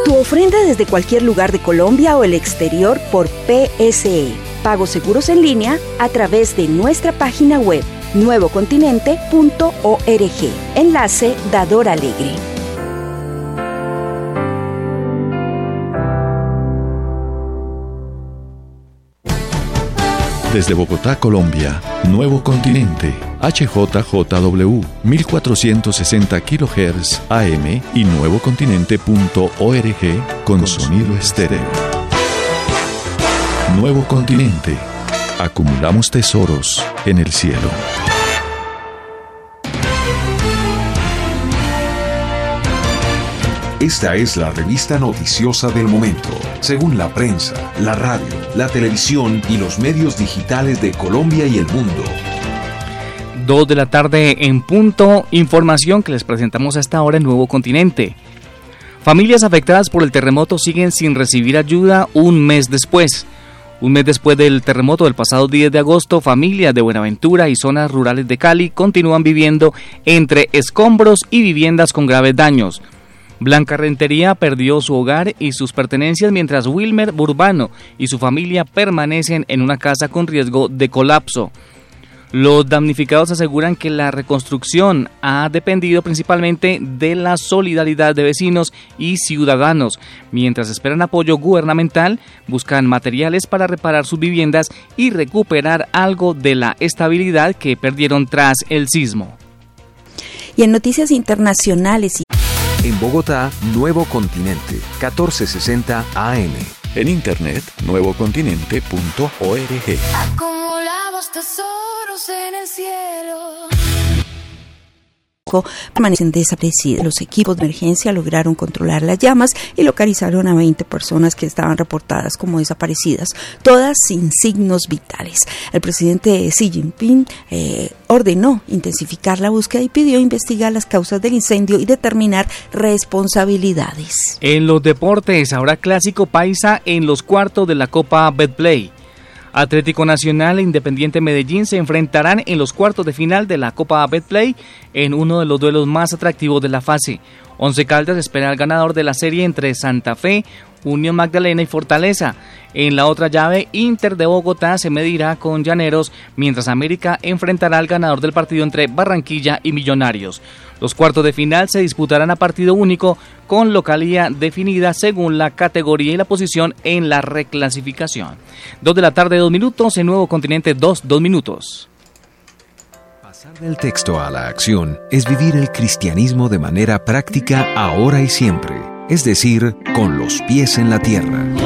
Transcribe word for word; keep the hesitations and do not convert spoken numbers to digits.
Tu ofrenda desde cualquier lugar de Colombia o el exterior por P S E. Pagos seguros en línea a través de nuestra página web nuevo continente punto org. Enlace Dador Alegre. Desde Bogotá, Colombia, Nuevo Continente, H J J W, mil cuatrocientos sesenta kilohertz A M y nuevo continente punto org con sonido estéreo. Nuevo Continente. Acumulamos tesoros en el cielo. Esta es la revista noticiosa del momento, según la prensa, la radio, la televisión y los medios digitales de Colombia y el mundo. Dos de la tarde en punto, información que les presentamos a esta hora en Nuevo Continente. Familias afectadas por el terremoto siguen sin recibir ayuda un mes después. Un mes después del terremoto del pasado diez de agosto, familias de Buenaventura y zonas rurales de Cali continúan viviendo entre escombros y viviendas con graves daños. Blanca Rentería perdió su hogar y sus pertenencias, mientras Wilmer Burbano y su familia permanecen en una casa con riesgo de colapso. Los damnificados aseguran que la reconstrucción ha dependido principalmente de la solidaridad de vecinos y ciudadanos. Mientras esperan apoyo gubernamental, buscan materiales para reparar sus viviendas y recuperar algo de la estabilidad que perdieron tras el sismo. Y en noticias internacionales. En Bogotá, Nuevo Continente, catorce sesenta A M. En internet, nuevo continente punto org. Acumulamos tesoros en el cielo. Permanecen desaparecidos. Los equipos de emergencia lograron controlar las llamas y localizaron a veinte personas que estaban reportadas como desaparecidas, todas sin signos vitales. El presidente Xi Jinping eh, ordenó intensificar la búsqueda y pidió investigar las causas del incendio y determinar responsabilidades. En los deportes, ahora clásico paisa en los cuartos de la Copa Betplay. Atlético Nacional e Independiente Medellín se enfrentarán en los cuartos de final de la Copa Betplay en uno de los duelos más atractivos de la fase. Once Caldas espera al ganador de la serie entre Santa Fe, Unión Magdalena y Fortaleza. En la otra llave, Inter de Bogotá se medirá con Llaneros, mientras América enfrentará al ganador del partido entre Barranquilla y Millonarios. Los cuartos de final se disputarán a partido único, con localía definida según la categoría y la posición en la reclasificación. Dos de la tarde, dos minutos, en Nuevo Continente, dos, dos minutos. Pasar del texto a la acción es vivir el cristianismo de manera práctica ahora y siempre, es decir, con los pies en la tierra.